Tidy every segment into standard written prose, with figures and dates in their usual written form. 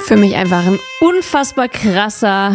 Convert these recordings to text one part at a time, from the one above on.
Für mich einfach ein unfassbar krasser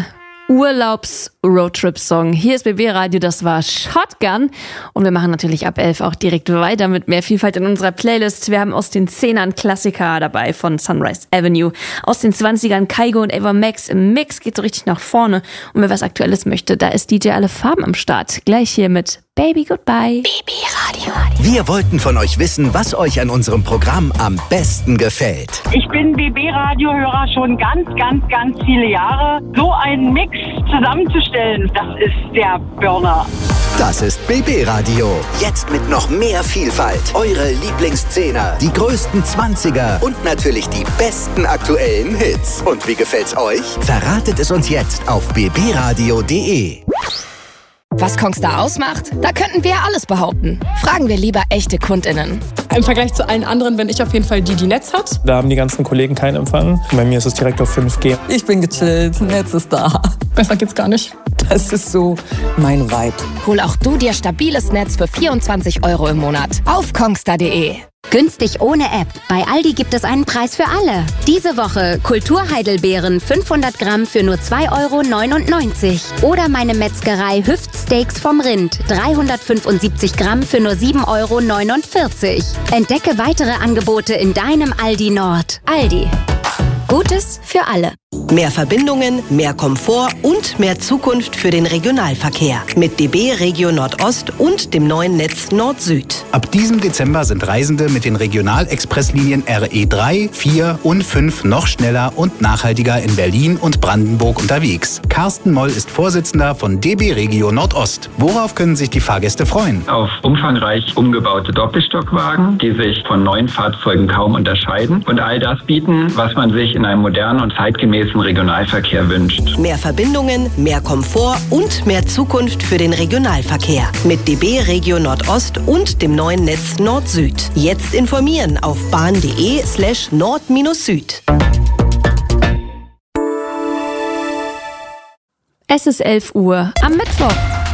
Urlaubs-Roadtrip-Song. Hier ist BB Radio, das war Shotgun. Und wir machen natürlich ab 11 auch direkt weiter mit mehr Vielfalt in unserer Playlist. Wir haben aus den 10ern Klassiker dabei von Sunrise Avenue. Aus den 20ern Kygo und Ava Max. Im Mix geht so richtig nach vorne. Und wer was Aktuelles möchte, da ist DJ Alle Farben am Start. Gleich hier mit Baby Goodbye. BB Radio. Wir wollten von euch wissen, was euch an unserem Programm am besten gefällt. Ich bin BB-Radio-Hörer schon ganz viele Jahre. So einen Mix zusammenzustellen, das ist der Burner. Das ist BB Radio. Jetzt mit noch mehr Vielfalt. Eure Lieblingsszehner, die größten 20er und natürlich die besten aktuellen Hits. Und wie gefällt's euch? Verratet es uns jetzt auf bbradio.de. Was Kongstar ausmacht? Da könnten wir alles behaupten. Fragen wir lieber echte KundInnen. Im Vergleich zu allen anderen bin ich auf jeden Fall die Netz hat. Da haben die ganzen Kollegen keinen Empfang. Bei mir ist es direkt auf 5G. Ich bin gechillt, Netz ist da. Besser geht's gar nicht. Das ist so mein Vibe. Hol auch du dir stabiles Netz für 24 € im Monat auf kongstar.de. Günstig ohne App. Bei Aldi gibt es einen Preis für alle. Diese Woche Kulturheidelbeeren 500 Gramm für nur 2,99 €. Oder meine Metzgerei Hüftsteaks vom Rind 375 Gramm für nur 7,49 €. Entdecke weitere Angebote in deinem Aldi Nord. Aldi. Gutes für alle. Mehr Verbindungen, mehr Komfort und mehr Zukunft für den Regionalverkehr. Mit DB Regio Nordost und dem neuen Netz Nord-Süd. Ab diesem Dezember sind Reisende mit den Regionalexpresslinien RE3, 4 und 5 noch schneller und nachhaltiger in Berlin und Brandenburg unterwegs. Carsten Moll ist Vorsitzender von DB Regio Nordost. Worauf können sich die Fahrgäste freuen? Auf umfangreich umgebaute Doppelstockwagen, die sich von neuen Fahrzeugen kaum unterscheiden und all das bieten, was man sich in einem modernen und zeitgemäßen Regionalverkehr wünscht. Mehr Verbindungen, mehr Komfort und mehr Zukunft für den Regionalverkehr. Mit DB Regio Nordost und dem neuen Netz Nord-Süd. Jetzt informieren auf bahn.de/nord-süd. Es ist 11 Uhr am Mittwoch.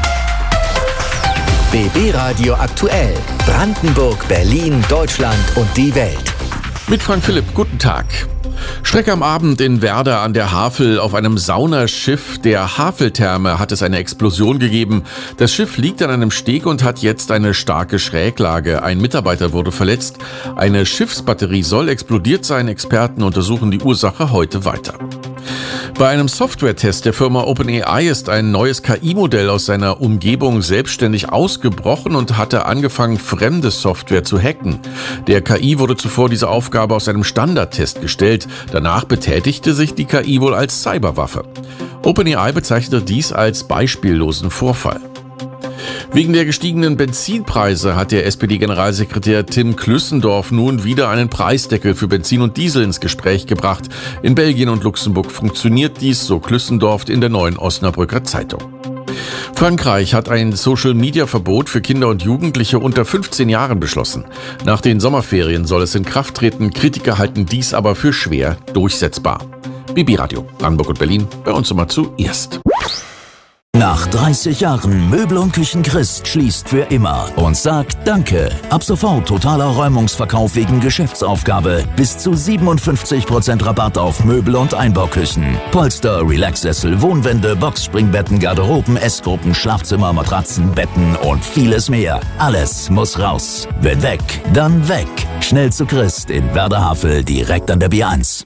BB Radio aktuell. Brandenburg, Berlin, Deutschland und die Welt. Mit Frank Philipp, guten Tag. Schreck am Abend in Werder an der Havel. Auf einem Saunaschiff der Haveltherme hat es eine Explosion gegeben. Das Schiff liegt an einem Steg und hat jetzt eine starke Schräglage. Ein Mitarbeiter wurde verletzt. Eine Schiffsbatterie soll explodiert sein. Experten untersuchen die Ursache heute weiter. Bei einem Software-Test der Firma OpenAI ist ein neues KI-Modell aus seiner Umgebung selbstständig ausgebrochen und hatte angefangen, fremde Software zu hacken. Der KI wurde zuvor diese Aufgabe aus einem Standardtest gestellt. Danach betätigte sich die KI wohl als Cyberwaffe. OpenAI bezeichnete dies als beispiellosen Vorfall. Wegen der gestiegenen Benzinpreise hat der SPD-Generalsekretär Tim Klüssendorf nun wieder einen Preisdeckel für Benzin und Diesel ins Gespräch gebracht. In Belgien und Luxemburg funktioniert dies, so Klüssendorf in der Neuen Osnabrücker Zeitung. Frankreich hat ein Social-Media-Verbot für Kinder und Jugendliche unter 15 Jahren beschlossen. Nach den Sommerferien soll es in Kraft treten. Kritiker halten dies aber für schwer durchsetzbar. BB Radio, Brandenburg und Berlin, bei uns immer zuerst. Nach 30 Jahren Möbel und Küchen Christ schließt für immer und sagt Danke. Ab sofort totaler Räumungsverkauf wegen Geschäftsaufgabe. Bis zu 57% Rabatt auf Möbel und Einbauküchen. Polster, Relaxsessel, Wohnwände, Boxspringbetten, Garderoben, Essgruppen, Schlafzimmer, Matratzen, Betten und vieles mehr. Alles muss raus. Wenn weg, dann weg. Schnell zu Christ in Werder-Havel, direkt an der B1.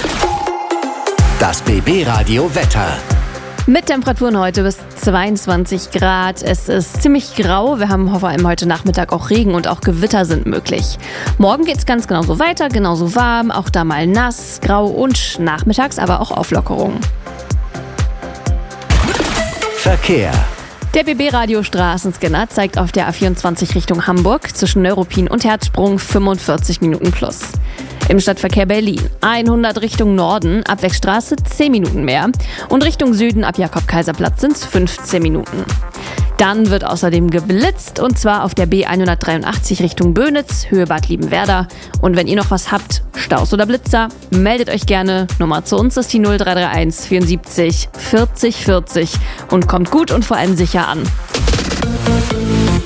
Das BB Radio Wetter. Mit Temperaturen heute bis 22 Grad. Es ist ziemlich grau. Wir haben vor allem heute Nachmittag auch Regen und auch Gewitter sind möglich. Morgen geht es ganz genauso weiter, genauso warm, auch da mal nass, grau und nachmittags aber auch Auflockerung. Verkehr. Der BB-Radio-Straßenscanner zeigt auf der A24 Richtung Hamburg zwischen Neuruppin und Herzsprung 45 Minuten plus. Im Stadtverkehr Berlin 100 Richtung Norden, ab Wegstraße 10 Minuten mehr. Und Richtung Süden ab Jakob-Kaiser-Platz sind es 15 Minuten. Dann wird außerdem geblitzt und zwar auf der B183 Richtung Böhnitz, Höhe Bad Liebenwerda. Und wenn ihr noch was habt, Staus oder Blitzer, meldet euch gerne. Nummer zu uns ist die 0331 74 40 40 und kommt gut und vor allem sicher an.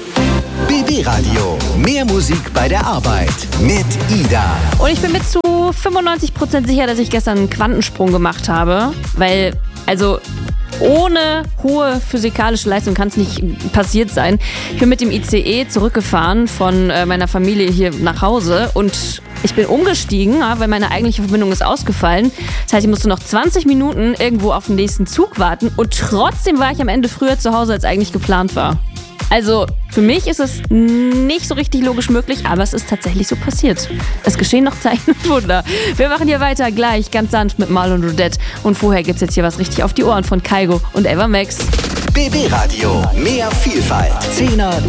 BB Radio. Mehr Musik bei der Arbeit mit Ida. Und ich bin mit zu zu 95% sicher, dass ich gestern einen Quantensprung gemacht habe, weil, also ohne hohe physikalische Leistung kann es nicht passiert sein. Ich bin mit dem ICE zurückgefahren von meiner Familie hier nach Hause und ich bin umgestiegen, weil meine eigentliche Verbindung ist ausgefallen. Das heißt, ich musste noch 20 Minuten irgendwo auf den nächsten Zug warten und trotzdem war ich am Ende früher zu Hause, als eigentlich geplant war. Also für mich ist es nicht so richtig logisch möglich, aber es ist tatsächlich so passiert. Es geschehen noch Zeichen und Wunder. Wir machen hier weiter gleich ganz sanft mit Marlon Rodette. Und vorher gibt's jetzt hier was richtig auf die Ohren von Kaigo und Eva Max. BB Radio, mehr Vielfalt. 10er,